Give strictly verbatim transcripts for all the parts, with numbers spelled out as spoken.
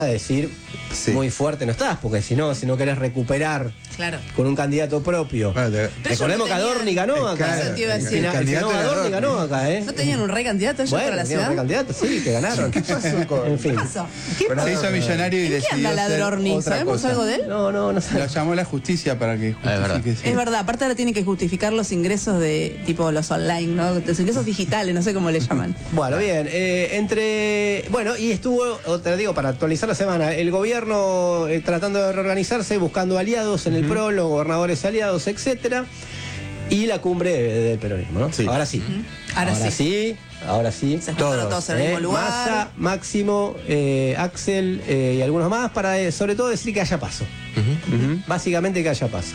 a decir sí. muy fuerte no estás, porque si no, si no querés recuperar claro. con un candidato propio. Bueno, te... Recordemos no que Adorni ganó acá. Claro, el, el, el, el candidato Adorni ganó acá, ¿eh? ¿No tenían un re candidato ellos bueno, para la ciudad? Un re candidato, sí, que ganaron. ¿Qué pasó con? En fin. ¿Qué pasó? ¿Qué bueno, pasó? se hizo millonario y ¿En decidió qué anda la Adorni? ¿Sabemos cosa. algo de él? No, no, no sé. Lo llamó la justicia para que justifique. Es verdad. Sí. Es verdad, aparte ahora tiene que justificar los ingresos de tipo los online, ¿no? Los ingresos digitales, no sé cómo le llaman. Bueno, bien, eh, entre... Bueno, y estuvo, te digo, para actualizar la semana, el gobierno eh, tratando de reorganizarse, buscando aliados en el uh-huh. P R O, los gobernadores aliados, etcétera, y la cumbre del peronismo, ¿no? Sí. Ahora sí. Uh-huh. Ahora, ahora sí. sí. Ahora sí. Se todos, todos en el mismo eh, lugar. Massa, Máximo, eh, Axel eh, y algunos más para, eh, sobre todo, decir que haya paso. Uh-huh. Uh-huh. Básicamente que haya paso.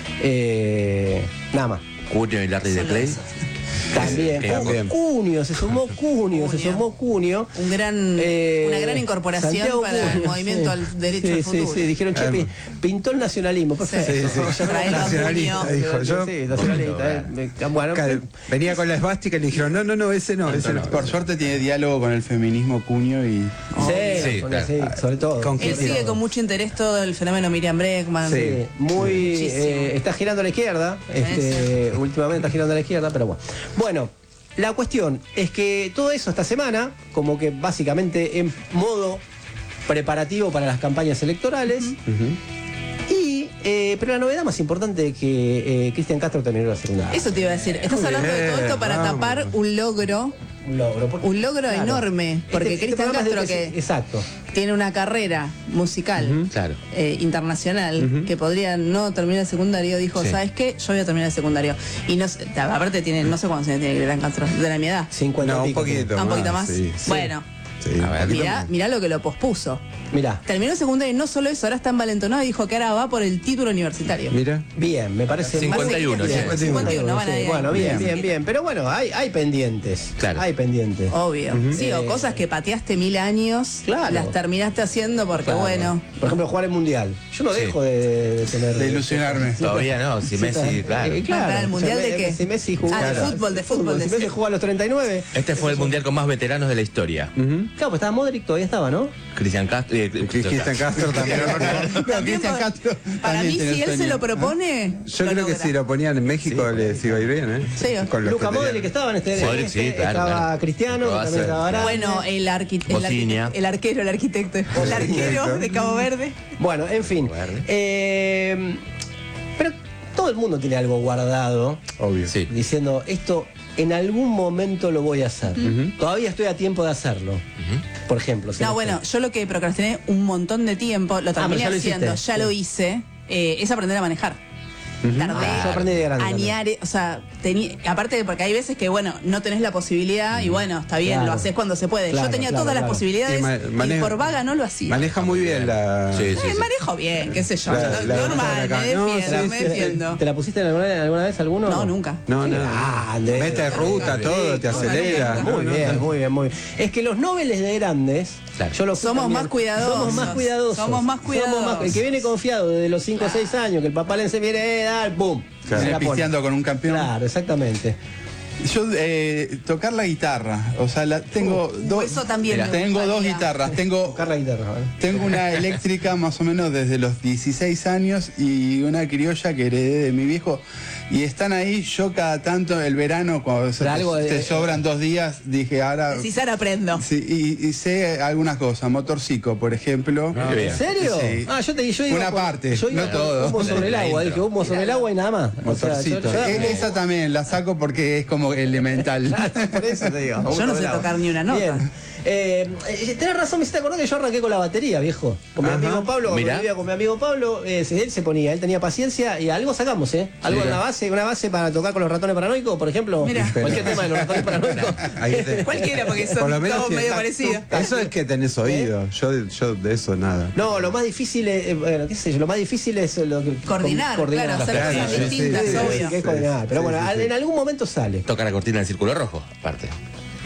Eh, nada más. Cunio y Larry de Clay. También, También. Cunio, se sumó Cunio, se sumó Cunio. Un gran, eh, una gran incorporación Santiago para Cunio, el movimiento sí. al derecho sí, al futuro. Sí, sí, dijeron, che, um, pintó el nacionalismo, perfecto. Sí, sí, sí. Nacionalista, dijo yo. Sí, nacionalista. Eh. Bueno, claro, venía con la esvástica y le dijeron, no, no, no, ese no, ese no. Por suerte tiene diálogo con el feminismo Cunio y... Oh, sí, sí, claro. sí, sobre todo. ¿Con Él sigue con mucho interés todo el fenómeno Miriam Bregman. Sí, muy... Eh, está girando a la izquierda, este, últimamente está girando a la izquierda, pero bueno. Bueno. La cuestión es que todo eso esta semana, como que básicamente en modo preparativo para las campañas electorales, uh-huh. y eh, pero la novedad más importante es que eh, Cristian Castro terminó la segunda. Eso te iba a decir. Estás Muy hablando bien, de todo esto para vamos. tapar un logro. Un logro. Porque, un logro claro, enorme. Porque este, Cristian este Castro, de, que exacto. tiene una carrera musical uh-huh. claro. eh, internacional, uh-huh. que podría no terminar el secundario, dijo, sí. ¿sabes qué? Yo voy a terminar el secundario. Y no, aparte tiene, no sé cuántos años tiene Cristian Castro, de la mi edad. cincuenta no, un poquito más. Un poquito más. Sí, bueno. Sí, mirá, mirá lo que lo pospuso. Mirá. Terminó el secundario y no solo eso, ahora está envalentonado y dijo que ahora va por el título universitario. Mira. Bien, me parece... cincuenta y uno. cincuenta y uno, van a ir. Bueno, bien, bien, bien. Pero bueno, hay, hay pendientes. Claro. Hay pendientes. Obvio. Uh-huh. Sí, o cosas que pateaste mil años, claro. las terminaste haciendo porque, claro. bueno... Por ejemplo, jugar el Mundial. Yo no dejo sí. de, de tener... De ilusionarme. Todavía no, si Messi, claro. Eh, claro. ¿Para el Mundial de qué? Si Messi jugó... Ah, de claro. fútbol, de fútbol. Si Messi jugó a los treinta y nueve. Este fue el Mundial con más veteranos de la historia. Uh-huh. Claro, pues estaba Modric, todavía estaba, ¿no? Cristian Castro... Eh, Cristian Castro también. No, Cristian Castro. Para mí, si él se lo propone... Yo lo creo logra. que si lo ponían en México sí, les iba a ir bien, ¿eh? Sí. Con Luka Modric que estaba en este... Modric, sí, claro, estaba claro. Cristiano, también estaba Arana. Bueno, el, arqui el, arqui el arquero, el arquitecto. El arquero de Cabo Verde. Bueno, en fin. Eh, pero todo el mundo tiene algo guardado. Obvio. Sí. Diciendo, esto en algún momento lo voy a hacer. Uh-huh. Todavía estoy a tiempo de hacerlo. Uh-huh. Por ejemplo. No, bueno, yo lo que procrastiné un montón de tiempo, lo terminé ah, ya haciendo, lo ya sí. lo hice, eh, es aprender a manejar. Uh-huh. Tardé ah, yo aprendí de grande, añar, o sea, tení, aparte de porque hay veces que, bueno, no tenés la posibilidad y bueno, está bien, claro. lo haces cuando se puede. Claro, yo tenía claro, todas claro. las posibilidades ma maneja, y por vaga no lo hacía. Maneja muy bien la... Sí, sí, sí. Manejo bien, qué sé yo. La, la, normal, la, me defiendo, no, sí, me sí, defiendo. ¿Te la pusiste alguna, alguna vez alguno? No, nunca. No, no. Ah, mete ruta, todo, te acelera. Muy bien, muy bien, muy bien. Es que los nobles de grandes... Claro. Yo lo somos más cuidadosos. Somos más cuidadosos. Somos más cuidadosos. Somos más, el que viene confiado desde los cinco o seis años, que el papá le enseña, eh, dale, pum. Claro. Pisteando con un campeón. Claro, exactamente. Yo eh, tocar la guitarra, o sea, la, tengo uh, dos. Eso también. Mira, tengo dos guitarras. Tengo tocar la guitarra. ¿vale? Tengo una eléctrica más o menos desde los dieciséis años y una criolla que heredé de mi viejo. Y están ahí, yo cada tanto el verano, cuando se te, de, te sobran dos días, dije, ahora... Si ahora aprendo. Sí, y, y sé algunas cosas, motorcico, por ejemplo. Ah, ¿en serio? Sí. Ah, yo te yo Una por, parte, yo no todo. Humo sobre el agua, dije, humo sobre el agua y nada más. Motorcito. O sea, yo, yo, esa también la saco porque es como elemental. Por eso te digo. Yo no sé tocar ni una nota. Bien. Eh, eh, tenés razón, me hiciste acordar que yo arranqué con la batería, viejo. Con mi Ajá. amigo Pablo, cuando vivía con mi amigo Pablo, eh, él se ponía, él tenía paciencia y algo sacamos, ¿eh? Algo en la base, una base para tocar con los ratones paranoicos, por ejemplo. Mira. Cualquier tema de los ratones paranoicos. Cualquiera, porque son todos medio parecidos. Eso es que tenés oído. ¿Eh? Yo, yo de eso nada. No, lo más difícil es, eh, bueno, qué sé yo, lo más difícil es lo que. Coordinar, coordinar. Claro, hacer cosas sí, distintas, sí, obvio. Sí, que es coordinar. Pero sí, bueno, sí, sí. en algún momento sale. Toca la cortina del círculo rojo, aparte.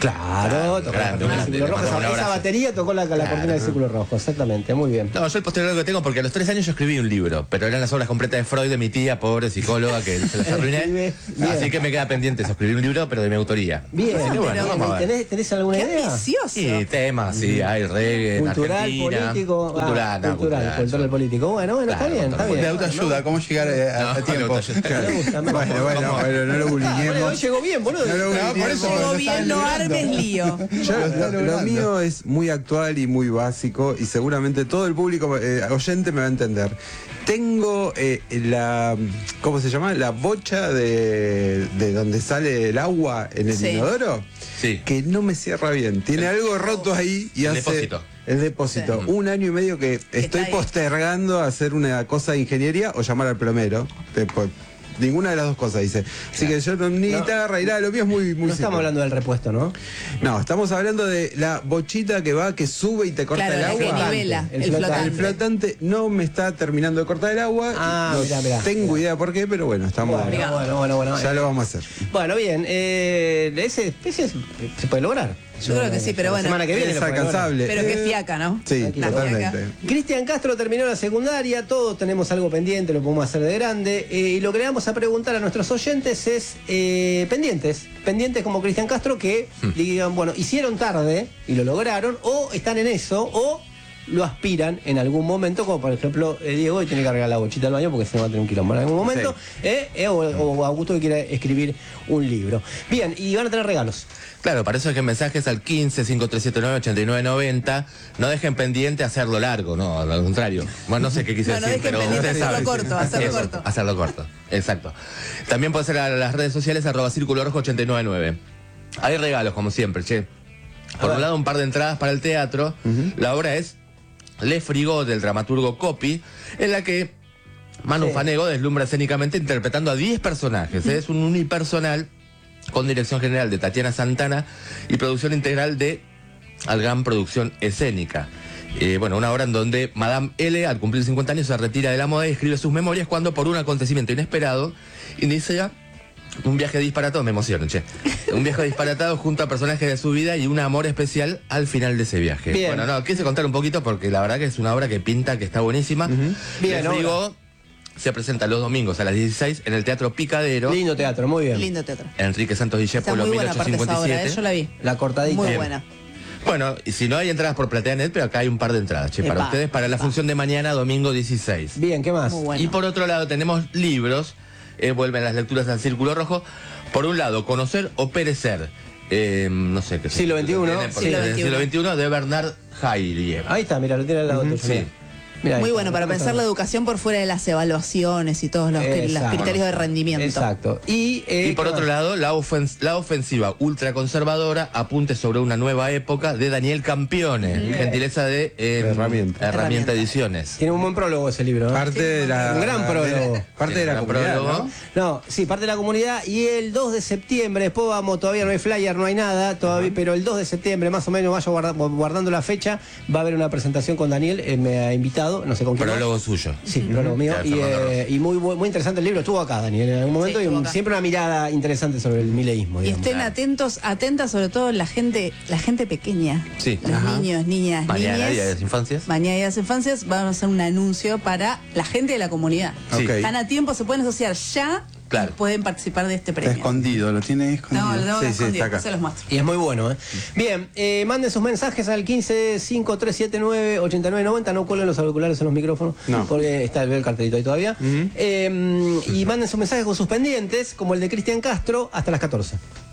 Claro, tocó grande, la cortina del grande, Círculo Rojo. le Esa, mando un esa abrazo. batería tocó la, la Claro. cortina del Círculo Rojo, exactamente, muy bien. No, yo el posterior que tengo, porque a los tres años yo escribí un libro, pero eran las obras completas de Freud, de mi tía, pobre psicóloga, que se las arruiné. Escribe, bien. Así que me queda pendiente eso, escribir un libro, pero de mi autoría. Bien, Así que bueno, pero- vamos a ver. ¿tenés, tenés alguna Qué idea? ambicioso. Sí, temas, sí, hay reggae, en Cultural, Argentina. político. Cultural, ah, no, cultural, cultural, político. Bueno, bueno, Claro, está bien, está cultural. bien. De autoayuda, ¿cómo llegar a, a- a No, tiempo? de autoayuda. Me gusta, me gusta. Bueno, bueno, bueno, no lo Ah, bueno, bulineemos. hoy llegó bien, boludo. No lo No, por eso, bulineemos. pero Todo lo bien, están no logrando. armes lío. Yo, Lo lo, está lo logrando. mío es muy actual y muy básico y seguramente todo el público eh, oyente me va a entender. Tengo eh, la, ¿cómo se llama? La bocha de, de donde sale el agua en el Sí. inodoro, Sí. que no me cierra bien. Tiene algo roto ahí y El hace... depósito. El depósito. Sí. Un año y medio que estoy está ahí. postergando a hacer una cosa de ingeniería o llamar al plomero. Eh, pues, ninguna de las dos cosas hice. Así que yo no, ni No. guitarra y nada, lo mío es muy, muy No simple. estamos hablando del repuesto, ¿no? No, estamos hablando de la bochita que va, que sube y te corta Claro, el la agua. que nivela, El el flotante. flotante. El flotante no me está terminando de cortar el agua. Ah, no mirá, mirá. tengo idea por qué, pero bueno, estamos. Bueno, bueno, bueno, bueno. Ya lo vamos a hacer. Bueno, bien, eh, ese, ese es- se puede lograr. Yo creo que sí, pero La bueno. semana que viene Es lo puede lograr. alcanzable. Pero que Eh, fiaca, ¿no? Sí, Tranquilo. totalmente. Cristian Castro terminó la secundaria, todos tenemos algo pendiente, lo podemos hacer de grande. eh, y lo que le vamos a preguntar a nuestros oyentes es eh, pendientes. Pendientes como Cristian Castro que digan, bueno, hicieron tarde y lo lograron, o están en eso, o lo aspiran en algún momento, como por ejemplo eh, Diego hoy tiene que cargar la bochita al baño porque se va a tener un quilombo en algún momento, eh, eh, o, o Augusto que quiere escribir un libro. Bien, y van a tener regalos. Claro, para eso es que mensajes al quince, cinco tres siete nueve, ochenta y nueve noventa. No dejen pendiente hacerlo largo, no, al contrario. Bueno, no sé qué quise No, no decir, dejen pero pendiente ustedes hacerlo saben. corto, hacerlo Eso, corto. Hacerlo corto, exacto. También puede ser a las redes sociales, arroba Círculo Rojo ochenta y nueve nueve. Hay regalos, como siempre, che. Por ver. un lado, un par de entradas para el teatro. La obra es Le Frigot, del dramaturgo Coppi, en la que Manu Sí. Fanego deslumbra escénicamente interpretando a diez personajes. ¿eh? Es un unipersonal con dirección general de Tatiana Santana y producción integral de Algan Producción Escénica. Eh, bueno, una obra en donde Madame L, al cumplir cincuenta años, se retira de la moda y escribe sus memorias cuando, por un acontecimiento inesperado, inicia un viaje disparatado, me emociono, che. Un viaje disparatado junto a personajes de su vida y un amor especial al final de ese viaje. Bien. Bueno, no, quise contar un poquito porque la verdad que es una obra que pinta, que está buenísima. Bien, Les obra. digo, se presenta los domingos a las dieciséis en el Teatro Picadero. Lindo teatro, muy bien. Lindo teatro. Enrique Santos Está Discépolo, muy buena aparte esa obra, ¿eh? Yo la vi. La cortadita. Muy Bien. buena. Bueno, y si no hay entradas por PlateaNet, pero acá hay un par de entradas, che, para Epa, ustedes, para la función de mañana, domingo dieciséis. Bien, ¿qué más? Muy bueno. Y por otro lado tenemos libros, eh, vuelven las lecturas al Círculo Rojo. Por un lado, Conocer o Perecer, eh, no sé qué sé. Siglo veintiuno, Tienen por- siglo del veintiuno. siglo veintiuno de Bernard Haitink. Ahí está, mira, lo tiene al lado tuyo. sí. mirá. Mirá ahí Muy está, bueno para está, pensar está. la educación por fuera de las evaluaciones y todos los, los Exacto. criterios de rendimiento. Exacto. Y, eh, Y por ¿qué otro más? lado, la, ofens- la ofensiva ultraconservadora, apunte sobre una nueva época, de Daniel Campione, gentileza de eh, Herramienta. Herramienta Herramienta. Ediciones. Tiene un buen prólogo ese libro, ¿no? Parte de la. Un gran prólogo. de- parte Sí, de la gran comunidad, prólogo. ¿no? No, sí, parte de la comunidad. Y el dos de septiembre, después vamos, todavía no hay flyer, no hay nada, todavía, pero el dos de septiembre, más o menos, vaya guarda- guardando la fecha, va a haber una presentación con Daniel, eh, me ha invitado, no sé con quién. más. Prólogo suyo. Sí, prólogo mío. Claro, Y, Fernando eh, y muy, bu- muy interesante el libro. Estuvo acá, Daniel, en algún momento. Sí, y estuvo un- acá. siempre una mirada interesante sobre el mileísmo. Y digamos. estén atentos, atentas sobre todo la gente, la gente pequeña. Sí. Los Ajá. niños, niñas, Mañana, niñes. Día de las Infancias. Mañana y las infancias van a hacer un anuncio para la gente de la comunidad. Sí. Ok. Están a tiempo, se pueden asociar ya Claro. y pueden participar de este Está premio. escondido, lo tiene ahí escondido. No, lo tengo Sí, sí, escondido, está acá. se los muestro. Y es muy bueno, ¿eh? Bien, eh, manden sus mensajes al quince cinco tres siete nueve ochenta y nueve noventa. No cuelguen los auriculares en los micrófonos, No. porque está el cartelito ahí todavía. Eh, y manden sus mensajes con sus pendientes, como el de Cristian Castro, hasta las catorce.